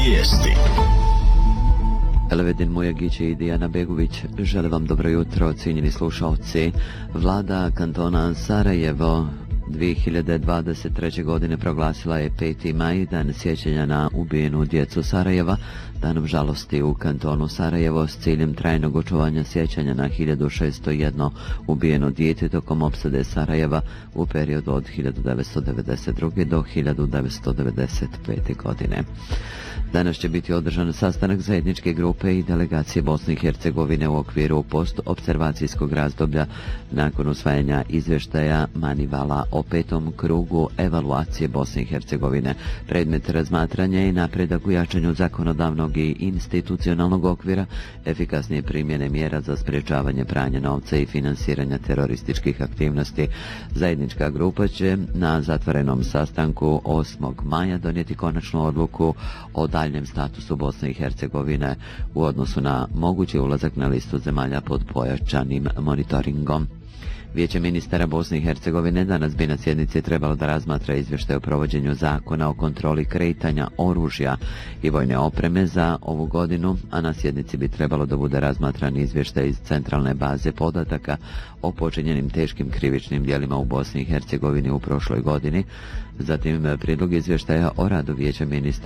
Vijesti. Elvedin Mujagić i Dijana Begović žele vam dobro jutro, cijenjeni slušalci. Vlada kantona Sarajevo 2023. godine proglasila je 5. maj, dan sjećanja na ubijenu djecu Sarajeva, danom žalosti u kantonu Sarajevo s ciljem trajnog očuvanja sjećanja na 1601 ubijeno dijete tokom opsade Sarajeva u periodu od 1992. do 1995. godine. Danas će biti održan sastanak zajedničke grupe i delegacije Bosne i Hercegovine u okviru post-observacijskog razdoblja nakon usvajanja izvještaja Manivala o 5. krugu evaluacije Bosne i Hercegovine. Predmet razmatranja i napredak u jačanju zakonodavnog i institucionalnog okvira, efikasnije primjene mjera za sprječavanje pranja novca i finansiranja terorističkih aktivnosti. Zajednička grupa će na zatvorenom sastanku 8. maja donijeti konačnu odluku o daljnjem statusu Bosne i Hercegovine u odnosu na mogući ulazak na listu zemalja pod pojačanim monitoringom. Vijeće ministara Bosne i Hercegovine danas bi na sjednici trebalo da razmatra izvještaj o provođenju zakona o kontroli kretanja oružja i vojne opreme za ovu godinu, a na sjednici bi trebalo da bude razmatran izvještaj iz centralne baze podataka o počinjenim teškim krivičnim djelima u Bosni i Hercegovini u prošloj godini. Zatim prijedlog izvještaja o radu Vijeća ministara